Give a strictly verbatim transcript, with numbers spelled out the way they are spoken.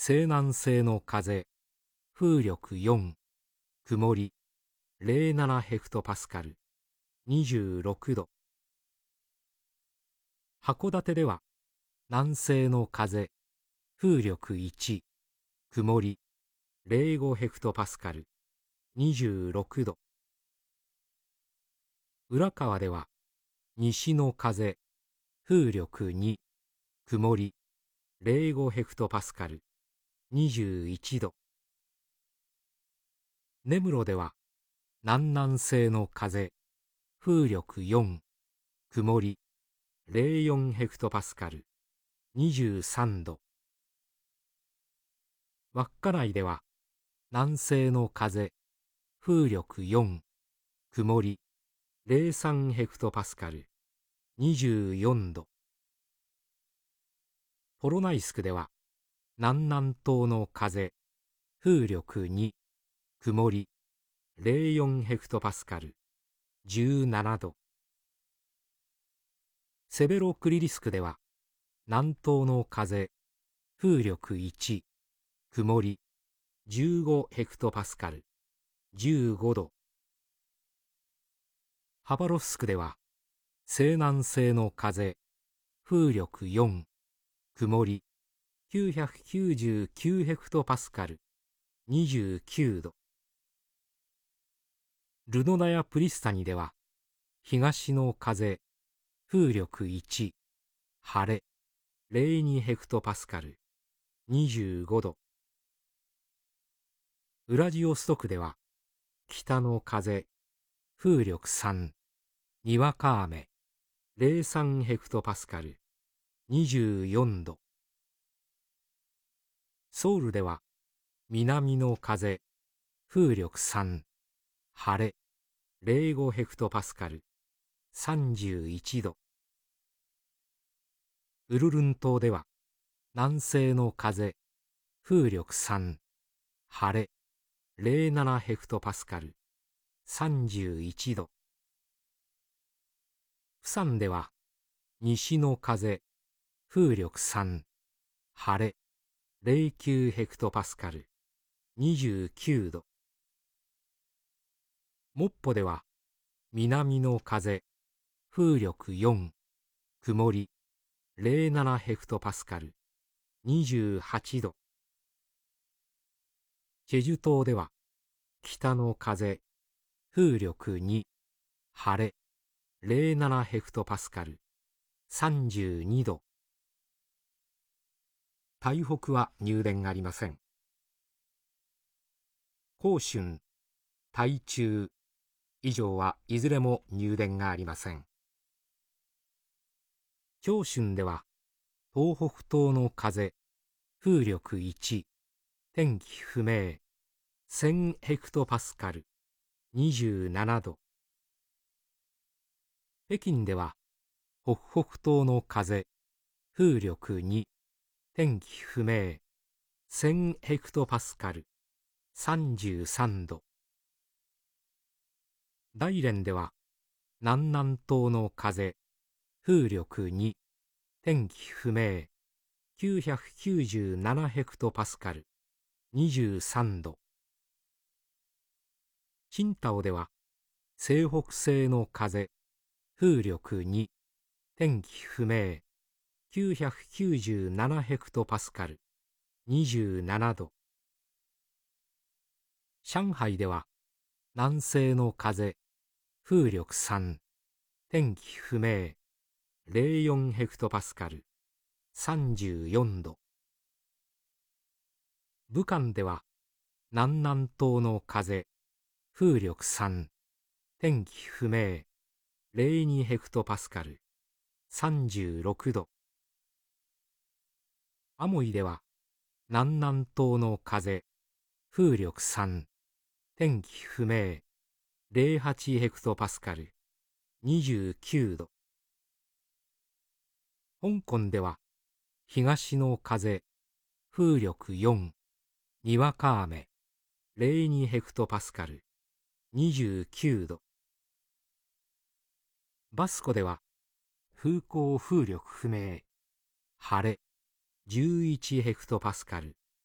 西南西の風、風力よん、曇り、ゼロななヘクトパスカル、にじゅうろくど。函館では、南西の風、風力いち、曇り、ゼロごヘクトパスカル、にじゅうろくど。浦河では、西の風、風力に、曇り、ゼロごヘクトパスカル、にじゅういちど。根室では、南南西の風、風力よん、曇り、ゼロよんヘクトパスカル、にじゅうさんど。稚内では、南西の風、風力よん、曇り、ゼロさんヘクトパスカル、にじゅうよんど。ポロナイスクでは、南南東の風、風力に、曇り、ゼロよんヘクトパスカル、じゅうななど。セベロクリリスクでは、南東の風、風力いち、曇り、じゅうごヘクトパスカル、じゅうごど。ハバロフスクでは、西南西の風、風力よん、曇り、きゅうひゃくきゅうじゅうきゅうヘクトパスカル、にじゅうきゅうど。ルノナやプリスタニでは、東の風、風力いち、晴れ、ゼロにヘクトパスカル、にじゅうごど。ウラジオストクでは、北の風、風力さん、にわか雨、ゼロさんヘクトパスカル、にじゅうよんど。ソウルでは、南の風、風力さん、晴れ、ゼロごヘクトパスカル、さんじゅういちど。ウルルン島では、南西の風、風力さん、晴れ、ゼロななヘクトパスカル、さんじゅういちど。プサンでは、西の風、風力さん、晴れ、ゼロきゅうヘクトパスカル、にじゅうきゅうど。モッポでは、南の風、風力よん、曇り、ゼロななヘクトパスカル、にじゅうはちど。チェジュ島では、北の風、風力に、晴れ、ゼロななヘクトパスカル、さんじゅうにど。台北は入電がありません。広春、台中、以上はいずれも入電がありません。長春では、東北東の風、風力いち、天気不明、せんヘクトパスカル、にじゅうななど。北京では、北北東の風、風力に、天気不明、せんヘクトパスカル、さんじゅうさんど。大連では、南南東の風、風力に、天気不明、きゅうひゃくきゅうじゅうななヘクトパスカル、にじゅうさんど。青島では、西北西の風、風力に、天気不明、きゅうひゃくきゅうじゅうななヘクトパスカル、にじゅうななど。上海では、南西の風、風力さん、天気不明、ゼロよんヘクトパスカル、さんじゅうよんど。武漢では、南南東の風、風力さん、天気不明、ゼロにヘクトパスカル、さんじゅうろくど。アモイでは、南南東の風、風力さん、天気不明、ゼロはちヘクトパスカル、にじゅうきゅうど。香港では、東の風、風力よん、にわか雨、ゼロにヘクトパスカル、にじゅうきゅうど。バスコでは、風向風力不明、晴れ、じゅういちヘクトパスカル、